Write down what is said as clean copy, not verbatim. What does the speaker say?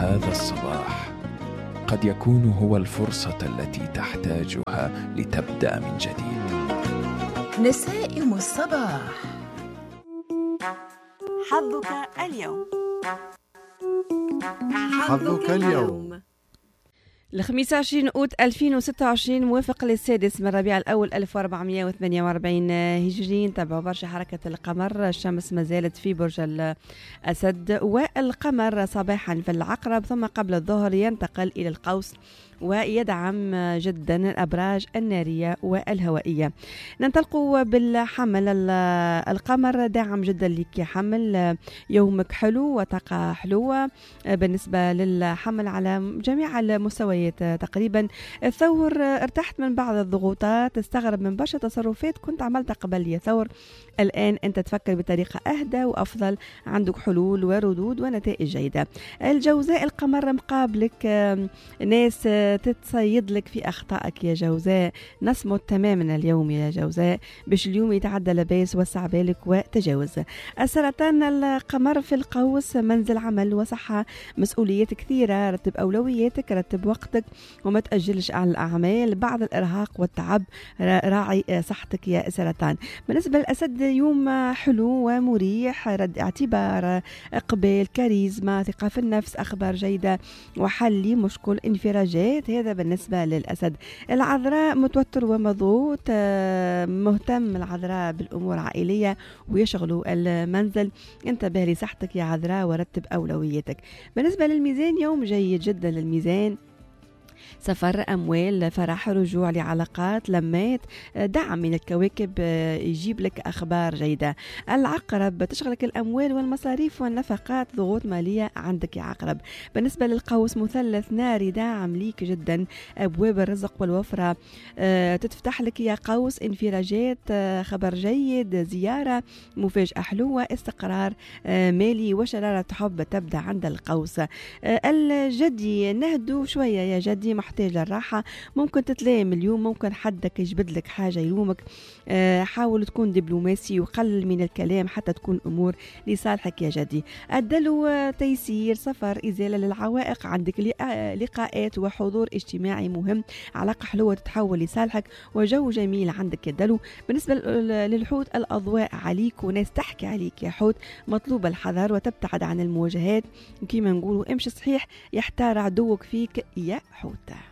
هذا الصباح قد يكون هو الفرصة التي تحتاجها لتبدأ من جديد. نسائم الصباح. حظك اليوم. حظك اليوم. الخميس 20 أوت 2026 موافق للسادس من ربيع الأول 1448 هجري. تابعوا برشا حركة القمر. الشمس ما زالت في برج الأسد، والقمر صباحا في العقرب، ثم قبل الظهر ينتقل إلى القوس ويدعم جدا الأبراج النارية والهوائية. ننطلقوا بالحمل. القمر داعم جدا لك يا حمل، يومك حلو وطاقة حلوة بالنسبة للحمل على جميع المستويات تقريبا. الثور ارتحت من بعض الضغوطات، تستغرب من برشا تصرفات كنت عملتها قبل يا ثور. الآن أنت تفكر بطريقة أهدى وأفضل، عندك حلول وردود ونتائج جيدة. الجوزاء القمر مقابلك، ناس تتصيد لك في أخطائك يا جوزاء. نصمت تماما اليوم يا جوزاء باش اليوم يتعدى لباس وسع بالك وتجاوز. السرطان القمر في القوس، منزل عمل وصحة، مسؤوليات كثيرة، رتب أولوياتك، رتب وقتك وما تأجلش على الأعمال. بعض الإرهاق والتعب، راعي صحتك يا سرطان. بالنسبة للأسد يوم حلو ومريح، رد اعتبار، إقبال، كاريزما، ثقة في النفس، أخبار جيدة وحل مشكل، انفراجات. هذا بالنسبة للأسد. العذراء متوتر ومضغوط، مهتم العذراء بالأمور العائلية ويشغلوا المنزل. انتبه لصحتك يا عذراء ورتب أولوياتك. بالنسبة للميزان يوم جيد جدا للميزان، سفر، أموال، فرح، رجوع لعلاقات، لمات، دعم من الكواكب يجيب لك أخبار جيدة. العقرب تشغلك الأموال والمصاريف والنفقات، ضغوط مالية عندك يا عقرب. بالنسبة للقوس مثلث ناري، داعم ليك جدا، أبواب الرزق والوفرة تتفتح لك يا قوس، انفراجات، خبر جيد، زيارة، مفاجأة حلوة، استقرار مالي وشرارة حب تبدأ عند القوس. الجدي نهدو شوية يا جدي، محتاج للراحة، ممكن تتلام اليوم، ممكن حدك يجبد لك حاجة يلومك. حاول تكون دبلوماسي وقلل من الكلام حتى تكون الأمور لصالحك يا جدي. الدلو تيسير، سفر، إزالة للعوائق، عندك لقاءات وحضور اجتماعي مهم، علاقة حلوة تتحول لصالحك وجو جميل عندك يا دلو. بالنسبة للحوت الأضواء عليك وناس تحكي عليك يا حوت، مطلوب الحذر وتبتعد عن المواجهات، وكما نقولوا امشي صحيح يحتار عدوك فيك يا حوت.